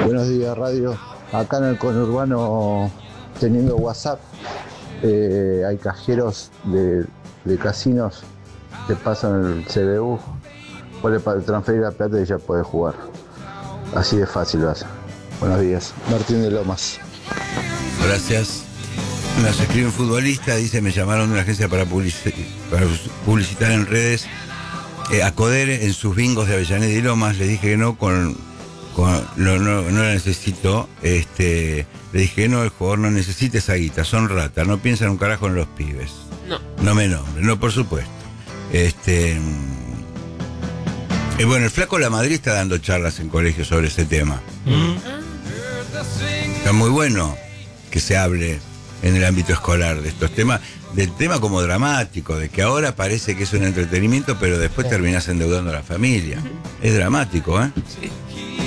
Buenos días, radio. Acá en el conurbano, teniendo WhatsApp, hay cajeros de casinos que pasan el CBU, puedes transferir la plata y ya puedes jugar. Así de fácil lo hace. Buenos días, Martín de Lomas. Gracias. Nos escribe un futbolista, dice, me llamaron de una agencia para publicitar en redes a Coder en sus bingos de Avellaneda y Lomas. Le dije que no, no la necesito. Le dije que no, el jugador no necesita esa guita, son ratas, no piensan un carajo en los pibes. No me nombre, no, por supuesto. Bueno, el flaco La Madrid está dando charlas en colegios sobre ese tema. Está muy bueno que se hable en el ámbito escolar de estos temas, del tema como dramático, de que ahora parece que es un entretenimiento, pero después terminás endeudando a la familia. Es dramático, ¿eh? Sí.